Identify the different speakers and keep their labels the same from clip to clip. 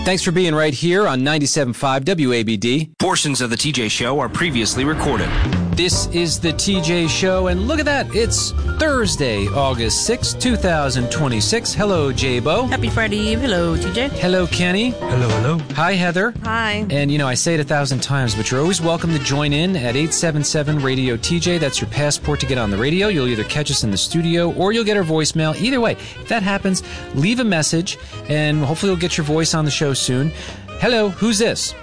Speaker 1: Thanks for being right here on 97.5 WABD.
Speaker 2: Portions of the TJ Show are previously recorded.
Speaker 1: This is the TJ Show, and look at that. It's Thursday, August 6, 2026. Hello, J-Bo.
Speaker 3: Happy Friday Eve. Hello, TJ.
Speaker 1: Hello, Kenny.
Speaker 4: Hello, hello.
Speaker 1: Hi, Heather.
Speaker 3: Hi.
Speaker 1: And, I say it 1,000 times, but you're always welcome to join in at 877-RADIO-TJ. That's your passport to get on the radio. You'll either catch us in the studio or you'll get our voicemail. Either way, if that happens, leave a message, and hopefully you'll get your voice on the show soon. Hello, who's this?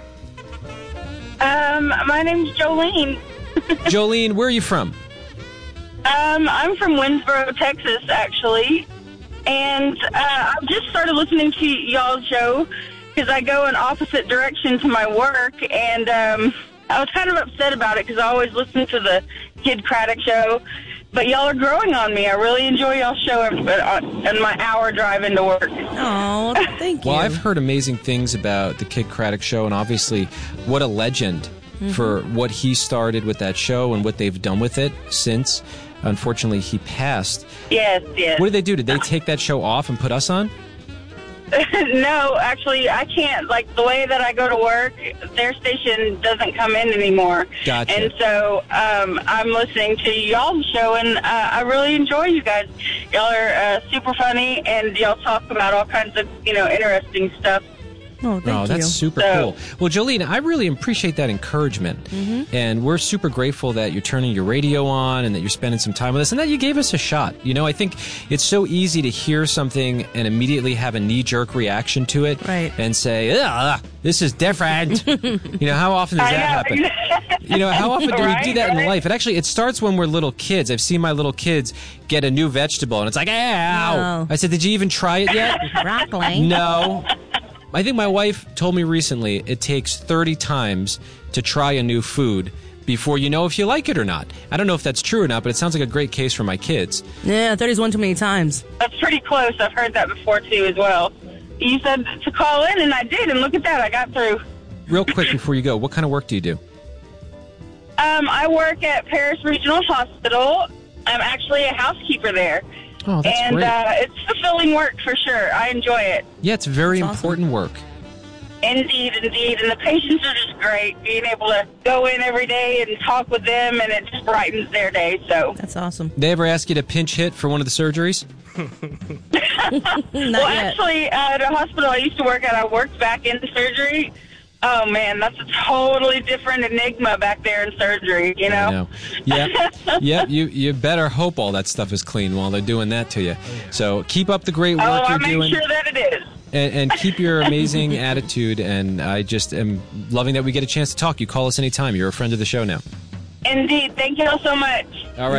Speaker 5: My name's Jolene.
Speaker 1: Jolene, where are you from?
Speaker 5: I'm from Winsboro, Texas, actually. And I've just started listening to y'all's show because I go in opposite direction to my work. And I was kind of upset about it because I always listen to the Kid Craddock show. But y'all are growing on me. I really enjoy y'all's show in my hour drive into work.
Speaker 3: Oh, thank you.
Speaker 1: Well, I've heard amazing things about the Kid Craddock show, and obviously what a legend for what he started with that show and what they've done with it since. Unfortunately, he passed.
Speaker 5: Yes.
Speaker 1: What did they do? Did they take that show off and put us on?
Speaker 5: No, actually, I can't. Like, the way that I go to work, their station doesn't come in anymore.
Speaker 1: Gotcha.
Speaker 5: And so I'm listening to y'all's show, and I really enjoy you guys. Y'all are super funny, and y'all talk about all kinds of, interesting stuff.
Speaker 3: Oh, thank you.
Speaker 1: That's super cool. Well, Jolene, I really appreciate that encouragement. And we're super grateful that you're turning your radio on and that you're spending some time with us and that you gave us a shot. I think it's so easy to hear something and immediately have a knee-jerk reaction to it.
Speaker 3: Right.
Speaker 1: And say, this is different. How often does that happen? How often do we do that in life? It starts when we're little kids. I've seen my little kids get a new vegetable, and it's like, ow.
Speaker 3: No.
Speaker 1: I said, did you even try it yet?
Speaker 3: Broccoli.
Speaker 1: No. I think my wife told me recently it takes 30 times to try a new food before you know if you like it or not. I don't know if that's true or not, but it sounds like a great case for my kids.
Speaker 3: Yeah, 30's one too many times.
Speaker 5: That's pretty close. I've heard that before, too, as well. You said to call in, and I did, and look at that. I got through.
Speaker 1: Real quick before you go, what kind of work do you do?
Speaker 5: I work at Paris Regional Hospital. I'm actually a housekeeper there.
Speaker 1: Oh, that's
Speaker 5: and
Speaker 1: great.
Speaker 5: It's fulfilling work for sure. I enjoy it.
Speaker 1: Yeah, it's very
Speaker 3: That's
Speaker 1: important work.
Speaker 5: Indeed. And the patients are just great. Being able to go in every day and talk with them, and it just brightens their day. So
Speaker 3: That's awesome.
Speaker 1: They ever ask you to pinch hit for one of the surgeries?
Speaker 5: Actually, at a hospital I used to work at, I worked back in surgery. Oh, man, that's a totally different enigma back there in surgery,
Speaker 1: I know. Yeah, you better hope all that stuff is clean while they're doing that to you. So keep up the great work
Speaker 5: I
Speaker 1: you're
Speaker 5: make
Speaker 1: doing.
Speaker 5: sure that it is.
Speaker 1: And keep your amazing attitude, and I just am loving that we get a chance to talk. You call us anytime. You're a friend of the show now.
Speaker 5: Indeed. Thank you all so much.
Speaker 1: All right.